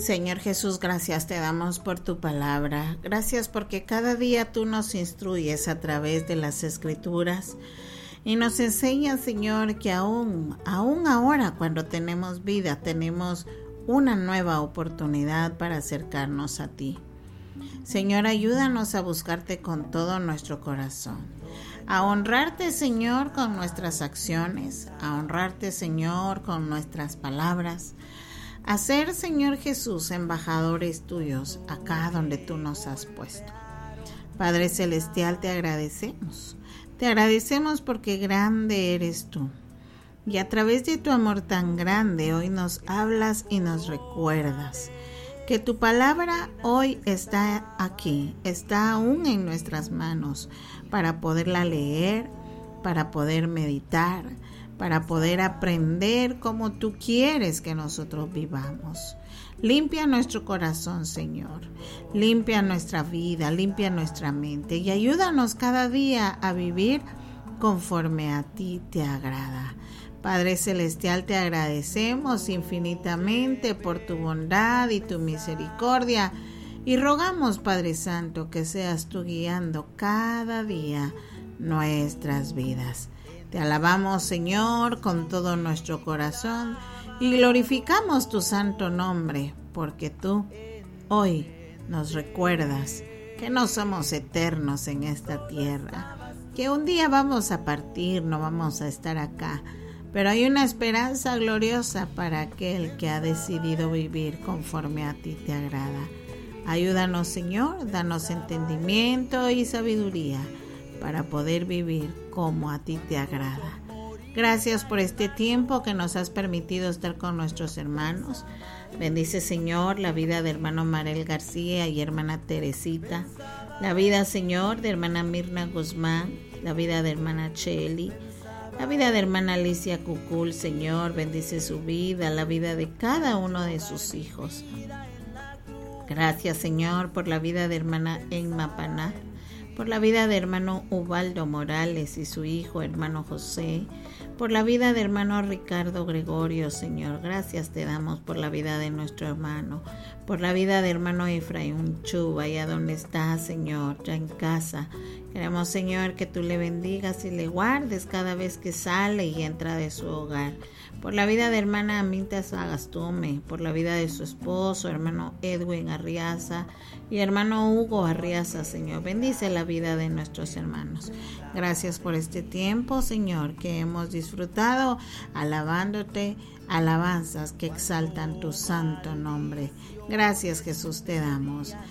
Señor Jesús, gracias te damos por tu palabra. Gracias porque cada día tú nos instruyes a través de las Escrituras y nos enseñas, Señor, que aún ahora cuando tenemos vida, tenemos una nueva oportunidad para acercarnos a ti. Señor, ayúdanos a buscarte con todo nuestro corazón, a honrarte, Señor, con nuestras acciones, a honrarte, Señor, con nuestras palabras, a ser, Señor Jesús, embajadores tuyos acá donde tú nos has puesto. Padre Celestial, te agradecemos porque grande eres tú. Y a través de tu amor tan grande hoy nos hablas y nos recuerdas que tu palabra hoy está aquí, está aún en nuestras manos para poderla leer, para poder meditar, para poder aprender como tú quieres que nosotros vivamos. Limpia nuestro corazón, Señor. Limpia nuestra vida, limpia nuestra mente y ayúdanos cada día a vivir conforme a ti te agrada. Padre Celestial, te agradecemos infinitamente por tu bondad y tu misericordia y rogamos, Padre Santo, que seas tú guiando cada día nuestras vidas. Te alabamos, Señor, con todo nuestro corazón y glorificamos tu santo nombre, porque tú hoy nos recuerdas que no somos eternos en esta tierra, que un día vamos a partir, no vamos a estar acá, pero hay una esperanza gloriosa para aquel que ha decidido vivir conforme a ti te agrada. Ayúdanos, Señor, danos entendimiento y sabiduría para poder vivir como a ti te agrada. Gracias por este tiempo que nos has permitido estar con nuestros hermanos. Bendice, Señor, la vida de hermano Marel García y hermana Teresita, la vida, Señor, de hermana Mirna Guzmán, la vida de hermana Cheli, la vida de hermana Alicia Cucul, Señor, bendice su vida, la vida de cada uno de sus hijos. Gracias, Señor, por la vida de hermana Enma Paná, por la vida de hermano Ubaldo Morales y su hijo hermano José, por la vida de hermano Ricardo Gregorio, Señor. Gracias te damos por la vida de nuestro hermano, por la vida de hermano Efraín Chuba, allá donde está, Señor, ya en casa. Queremos, Señor, que tú le bendigas y le guardes cada vez que sale y entra de su hogar. Por la vida de hermana Aminta Sagastume, por la vida de su esposo, hermano Edwin Arriaza y hermano Hugo Arriaza, Señor. Bendice la vida de nuestros hermanos. Gracias por este tiempo, Señor, que hemos disfrutado alabándote, alabanzas que exaltan tu santo nombre. Gracias, Jesús, te damos.